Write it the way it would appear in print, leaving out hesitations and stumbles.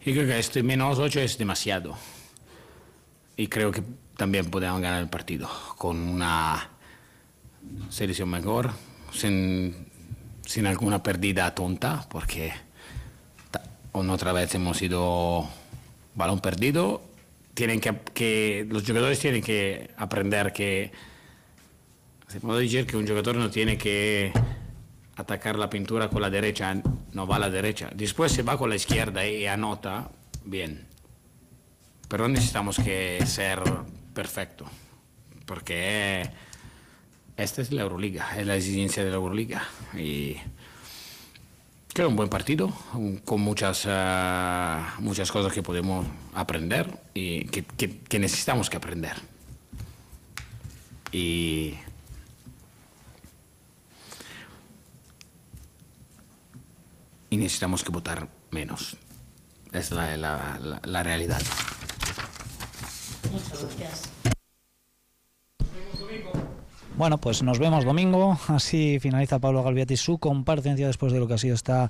Yo creo que este -8 es demasiado. Y creo que también podemos ganar el partido con una selección mejor, sin alguna pérdida tonta, porque otra vez hemos sido balón perdido. Los jugadores tienen que aprender que se puede decir que un jugador no tiene que atacar la pintura con la derecha, no va a la derecha. Después se va con la izquierda y anota bien. Pero necesitamos que ser perfecto, porque esta es la Euroliga, es la exigencia de la Euroliga. Y creo un buen partido, con muchas cosas que podemos aprender y que necesitamos que aprender. Y necesitamos que votar menos. Es la realidad. Muchas gracias. Bueno, pues nos vemos domingo. Así finaliza Pablo Galviati su comparecencia después de lo que ha sido esta